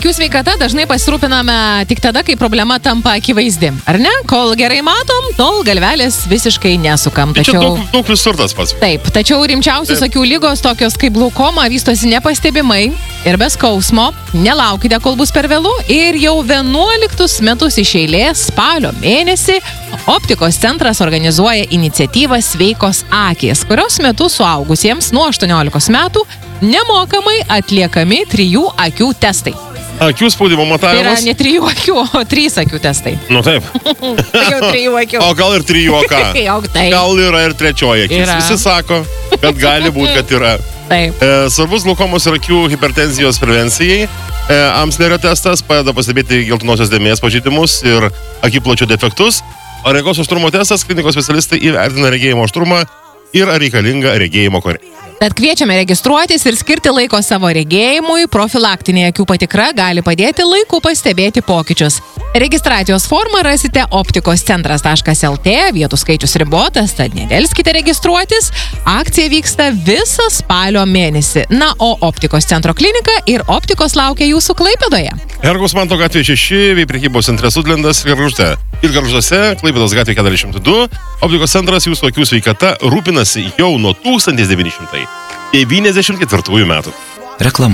Akių sveikata dažnai pasirūpiname tik tada, kai problema tampa akivaizdi. Ar ne? Kol gerai matom, tol galvelės visiškai nesukam. Čia daug visur tas pats. Taip, tačiau rimčiausios akių lygos, tokios kaip glaukoma, vystosi nepastebimai ir be skausmo. Nelaukite, kol bus per vėlu. Ir jau 11 metus iš eilės spalio mėnesį Optikos centras organizuoja iniciatyvą Sveikos akys, kurios metu suaugusiems nuo 18 metų nemokamai atliekami 3 akių testai. Akių spaudimo matavimas? Tai yra ne 3 akių, o 3 akių testai. Nu taip. Jau 3 akių. O gal ir 3 ką? Gal yra ir 3 akis. Visi sako, kad gali būti, kad yra. Taip. Svarbus glaukomos ir akių hipertenzijos prevencijai. Amslerio testas padeda pastebėti geltonosios dėmės pažeidimus ir akipločio defektus. O regos aštrumo testas klinikos specialistai įvertina regėjimo aštrumą ir ar reikalinga regėjimo korekcija. Tad kviečiame registruotis ir skirti laiko savo regėjimui. Profilaktinė akių patikra gali padėti laiku pastebėti pokyčius. Registracijos formą rasite optikoscentras.lt, vietų skaičius ribotas, tad nedelskite registruotis. Akcija vyksta visą spalio mėnesį. Na, o Optikos centro klinika ir optikos laukia jūsų Klaipėdoje. Herkaus Manto gatvė 6, bei prekybos centre Sudlendas ir Gargžduose. Ir Gargžduose, Klaipėdos gatvė 42, Optikos centras jūsų akių sveikata rūpinasi jau nuo 1994 metų. Reklama.